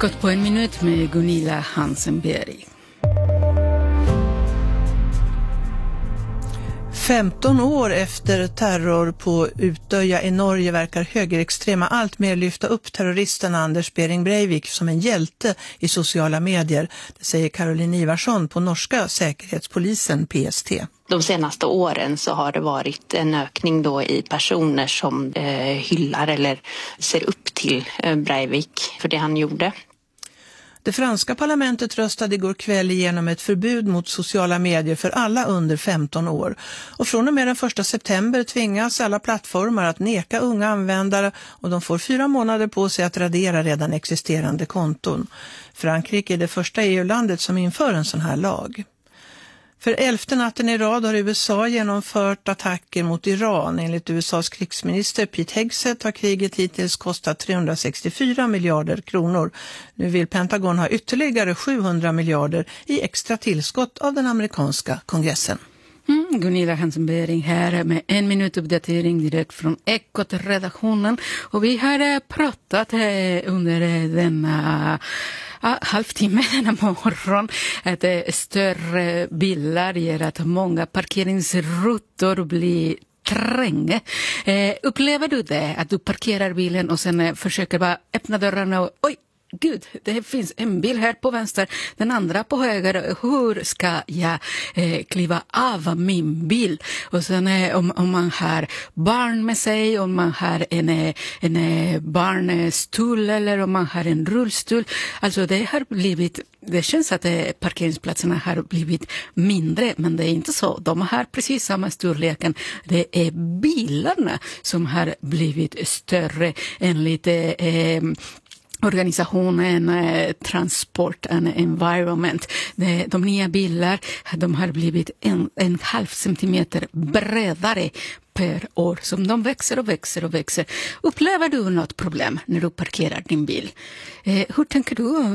Ekot på en minut med Gunilla Hansenberg. 15 år efter terror på Utöja i Norge verkar högerextrema allt mer lyfta upp terroristen Anders Behring Breivik som en hjälte i sociala medier. Det säger Caroline Ivarsson på norska säkerhetspolisen PST. De senaste åren så har det varit en ökning då i personer som hyllar eller ser upp till Breivik för det han gjorde. Det franska parlamentet röstade igår kväll igenom ett förbud mot sociala medier för alla under 15 år. Och från och med den 1 september tvingas alla plattformar att neka unga användare och de får 4 månader på sig att radera redan existerande konton. Frankrike är det första EU-landet som inför en sån här lag. För 11:e natten i rad har USA genomfört attacker mot Iran. Enligt USAs krigsminister Pete Hegseth har kriget hittills kostat 364 miljarder kronor. Nu vill Pentagon ha ytterligare 700 miljarder i extra tillskott av den amerikanska kongressen. Gunilla Hansenberg här med en minut uppdatering direkt från Ekot-redaktionen. Och vi har pratat under denna halvtimme denna morgon att större bilar ger att många parkeringsrutor blir tränga. Upplever du det att du parkerar bilen och sen försöker bara öppna dörrarna och oj, gud, det finns en bil här på vänster, den andra på höger. Hur ska jag kliva av min bil? Och sen om man har barn med sig, om man har en barnstol eller om man har en rullstol. Alltså det känns att parkeringsplatserna har blivit mindre, men det är inte så. De har precis samma storleken. Det är bilarna som har blivit större enligt organisationen Transport and Environment. De nya bilar, de har blivit en halv centimeter bredare per år, som de växer och växer och växer. Upplever du något problem när du parkerar din bil? Hur tänker du